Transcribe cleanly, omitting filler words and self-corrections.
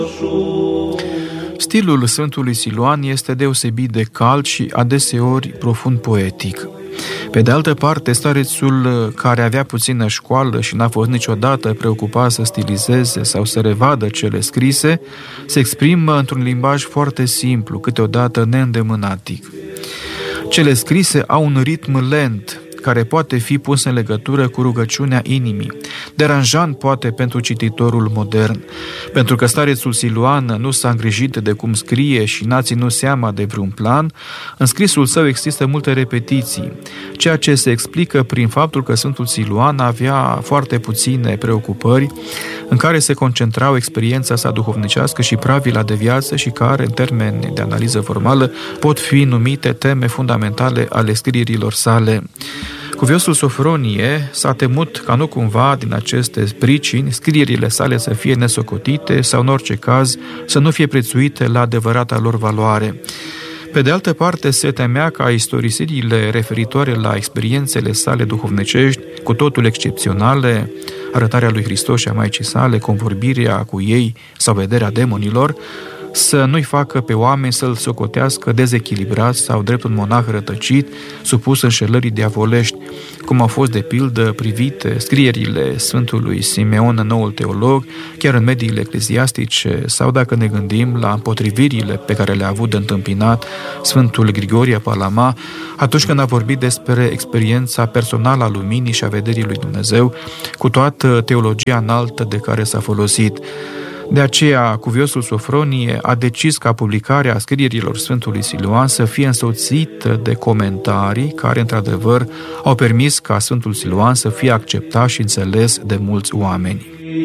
Stilul Sfântului Siluan este deosebit de cald și adeseori profund poetic. Pe de altă parte, starețul, care avea puțină școală și n-a fost niciodată preocupat să stilizeze sau să revadă cele scrise, se exprimă într-un limbaj foarte simplu, câteodată neîndemânatic. Cele scrise au un ritm lent, care poate fi pus în legătură cu rugăciunea inimii, deranjant poate pentru cititorul modern, pentru că starețul Siluan nu s-a îngrijit de cum scrie și n-a ținut seama de vreun plan. În scrisul său există multe repetiții, ceea ce se explică prin faptul că Sfântul Siluan avea foarte puține preocupări în care se concentrau experiența sa duhovnicească și pravila de viață și care, în termeni de analiză formală, pot fi numite teme fundamentale ale scrierilor sale. Cuviosul Sofronie s-a temut ca nu cumva din aceste pricini scrierile sale să fie nesocotite sau în orice caz să nu fie prețuite la adevărata lor valoare. Pe de altă parte, se temea ca istorisirile referitoare la experiențele sale duhovnicești, cu totul excepționale, arătarea lui Hristos și a Maicii sale, convorbirea cu ei sau vederea demonilor, să nu-i facă pe oameni să-l socotească dezechilibrat sau drept un monah rătăcit, supus înșelării diavolești, cum au fost de pildă privite scrierile Sfântului Simeon, noul teolog, chiar în mediile ecleziastice, sau dacă ne gândim la împotrivirile pe care le-a avut de întâmpinat Sfântul Grigorie Palama, atunci când a vorbit despre experiența personală a luminii și a vederii lui Dumnezeu, cu toată teologia înaltă de care s-a folosit. De aceea, cuviosul Sofronie a decis ca publicarea scrierilor Sfântului Siluan să fie însoțită de comentarii care, într-adevăr, au permis ca Sfântul Siluan să fie acceptat și înțeles de mulți oameni.